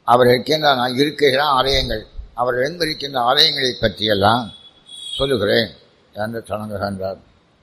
அவர் இருக்கின்ற இருக்கிற ஆலயங்கள், அவர் எழுந்திருக்கின்ற ஆலயங்களை பற்றியெல்லாம் சொல்லுகிறேன் என்று தொடங்குகின்றார்.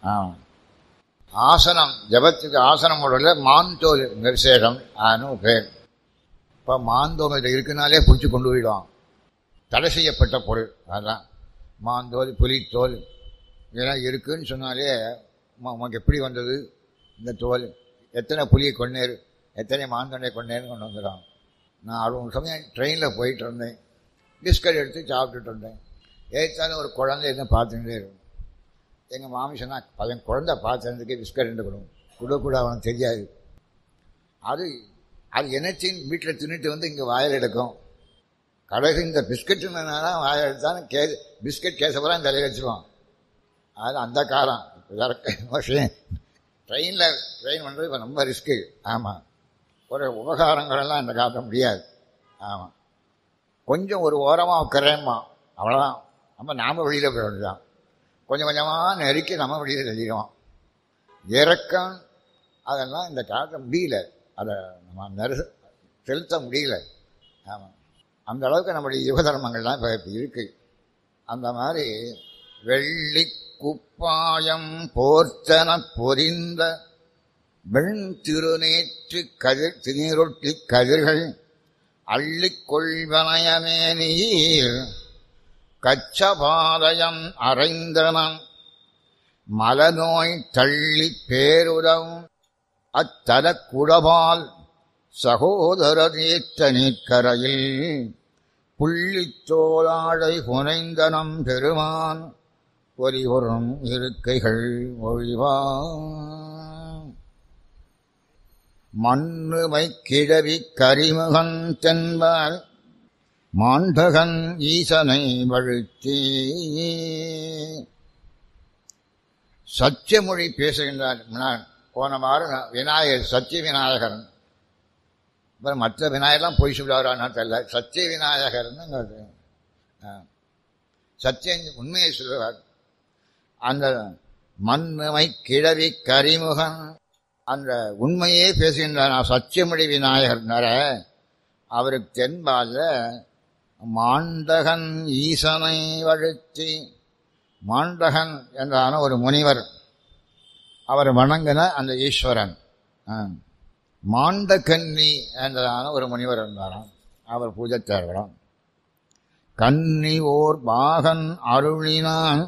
ஆசனம், ஜபத்துக்கு ஆசனம் உள்ள மாந்தோல் விசேஷம் பேர். இப்போ மாந்தோல் இதில் இருக்குனாலே பிடிச்சி கொண்டு போயிடுவான். தடை செய்யப்பட்ட பொருள் அதுதான் மாந்தோல், புலித்தோல் இதெல்லாம் இருக்குன்னு சொன்னாலே உனக்கு எப்படி வந்தது இந்த தோல், எத்தனை புலியை கொண்டேர், எத்தனை மாந்தோனை கொண்டேன்னு கொண்டு வந்துடுறான். நான் 60 சமயம் ட்ரெயினில் போயிட்டு இருந்தேன், பிஸ்கட் எடுத்து சாப்பிட்டுட்டு இருந்தேன். ஏற்றாலும் ஒரு குழந்தை என்ன பார்த்துட்டே இருக்கும். எங்கள் மாமி சொன்னால் பையன் குழந்தை பார்த்துறதுக்கே பிஸ்கட் ரெண்டு கொடுக்கூட அவனுக்கு தெரியாது. அது என்னச்சின்னு வீட்டில் தின்னுட்டு வந்து இங்கே வாயில் எடுக்கும். கடைசி இந்த பிஸ்கட்டுனால வாயில் எடுத்தாலும் பிஸ்கட் கேசப்பெல்லாம் தலையில் வச்சுருவான். அது அந்த காலம். ட்ரெயின் பண்ணுறது இப்போ ரொம்ப ரிஸ்க்கு. ஆமாம், ஒரு உபகாரங்களெல்லாம் இந்த காட்ட முடியாது. ஆமாம், கொஞ்சம் ஒரு ஓரமாக உட்கறேம்மா, அவ்வளோதான். நம்ம நாம் வெளியில் போய் வேண்டியதான். கொஞ்சம் கொஞ்சமாக நெருக்கி நம்ம வெளியில் தெரியும். இறக்கம் அதெல்லாம் இந்த காட்ட முடியல, அதை நம்ம செலுத்த முடியல. ஆமாம், அந்த அளவுக்கு நம்முடைய யுக தர்மங்கள்லாம் இப்போ இருக்குது. அந்த மாதிரி வெள்ளி குப்பாயம் போர்த்தன பொரிந்த வெண் திருநேற்று திருநீரொட்டி கதிர்கள் அள்ளிக் கொள்வனயமேனியில் கச்சபாதயம் அறைந்தனம் மலநோய் தள்ளி பேருதவும் அத்தல குடபால் சகோதர தீர்த்த நீக்கரையில் புள்ளித்தோளாழை புனைந்தனம் பெருமான் பொறிவரும் இருக்கைகள் ஒழிவான் மண்ணுமை கிழவி கரிமுகன் தென்பால் மாண்டகன் ஈசனை வழுத்தி சத்தியமொழி பேசுகின்றார். போன வாரம் விநாயகர் சத்திய விநாயகர், மற்ற விநாயகர்லாம் பொய் சொல்லுவாரான்னா தெரியல. சத்திய விநாயகர்னு சத்தியம் உண்மையை சொல்லுவார். அந்த மண்ணுமை கிழவி கரிமுகன் அந்த உண்மையே பேசுகின்றார். சத்தியமொழி விநாயகர்னார அவருக்கு தென்பால மாண்டகன் ஈசனை வழுத்தி, மாண்டகன் என்றான ஒரு முனிவர், அவர் வணங்கின அந்த ஈஸ்வரன். மாண்டகன்னி என்றதான ஒரு முனிவர் இருந்தாராம், அவர் பூஜைத்தார்களாம். கன்னி ஓர் பாகன் அருளினான்,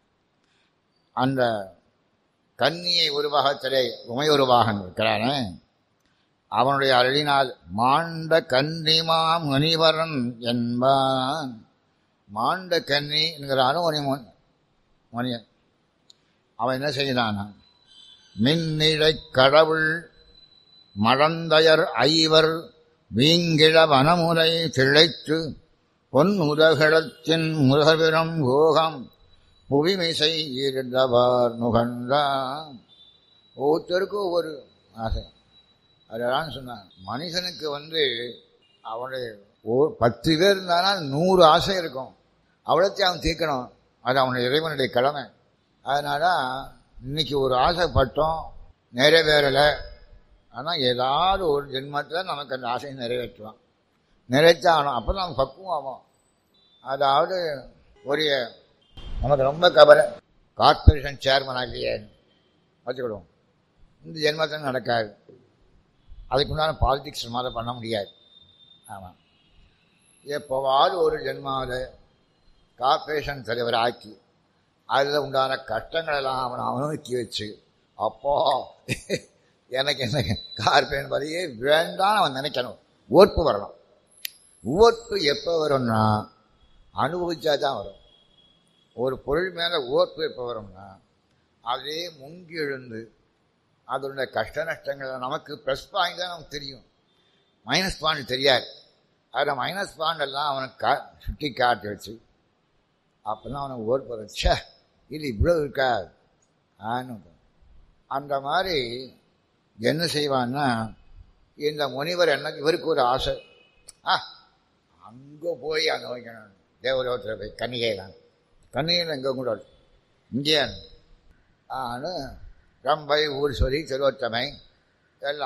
அந்த கன்னியை உருவாகத்திலே உமையொருவாகன் இருக்கிறானே அவனுடைய அருளினால் மாண்ட கன்னிமா முனிவரன் என்பான். மாண்ட கன்னி என்கிறான ஒரு முனியன். அவன் என்ன செய்தானா, மின்னிழை கடவுள் மழந்தையர் ஐவர் வீங்கிழ வனமுறை திளைத்து பொன் உதகடத்தின் முருகபிரம் போகம் புவிமிசை இருந்தவார் நுகர்ந்தான். ஒவ்வொருத்தருக்கும் ஒவ்வொரு ஆசை. அதெல்லாம் சொன்னான், மனுஷனுக்கு அவனுடைய 10 பேர் இருந்தானால் 100 ஆசை இருக்கும். அவ்வளோத்தையும் அவன் தீர்க்கணும். அது அவனுடைய இறைவனுடைய கடமை. அதனால இன்னைக்கு ஒரு ஆசைப்பட்டோம், நிறைவேறலை. ஆனால் ஏதாவது ஒரு ஜென்மத்தில் நமக்கு அந்த ஆசையை நிறைவேற்றுவான், நிறைவேற்றாகணும். அப்போ தான் நமக்கு பக்குவம் ஆகும். அதாவது ஒரு நமக்கு ரொம்ப கவலை, கார்பரேஷன் சேர்மன் இல்லையே வச்சுக்கிடுவோம், இந்த ஜென்மத்தில் நடக்காது. அதுக்குண்டான பாலிடிக்ஸ் மாதிரி பண்ண முடியாது. ஆமாம், எப்போவாவது ஒரு ஜென்மாவில் கார்பரேஷன் தலைவர் ஆக்கி அதில் உண்டான கஷ்டங்களெல்லாம் அவனை அனுபவிக்க வச்சு, அப்போ எனக்கு என்ன கார்பரேஷன் பதியே வேண்டாம் அவன் நினைக்கணும். ஓர்ப்பு வரணும். ஓர்ப்பு எப்போ வரும்னா அனுபவிச்சா தான் வரும். ஒரு பொருள் மேலே ஓர்ப்பு எப்போ வரும்னா அதே முங்கி எழுந்து அதனுடைய கஷ்ட நஷ்டங்கள் நமக்கு ப்ளஸ் பாயிண்ட் தான் நமக்கு தெரியும், மைனஸ் பாயிண்ட் தெரியாது. அதில் மைனஸ் பாயிண்ட் எல்லாம் அவனுக்கு சுட்டி காட்டி வச்சு அப்போ தான் அவனுக்கு ஓர்ப்பு வரும். ச்சே, இது இவ்வளோ இருக்காது. அந்த மாதிரி என்ன செய்வான்னா, இந்த முனிவர் இவருக்கு ஒரு ஆசை, அங்கே போய் அங்கே வைக்கணும், தேவலோகத்தில் போய் கன்னிகைதான். கன்னிகையில் எங்கே கூட இங்கே ரம்பை ஊர் சொல்லி திருவத்தமை எல்லாம்